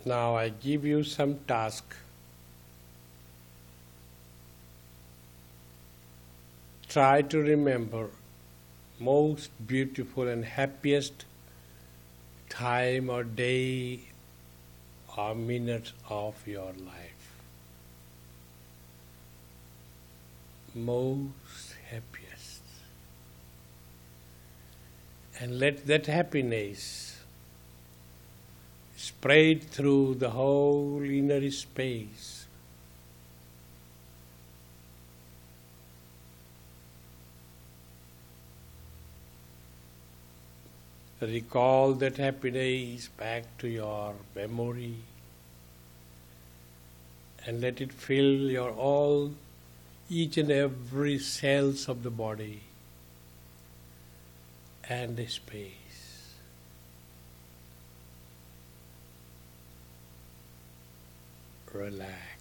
Now I give you some task. Try to remember most beautiful and happiest time or day or minute of your life. Most happiest. And let that happiness spread through the whole inner space. Recall that happiness back to your memory and let it fill each and every cells of the body and the space. Relax.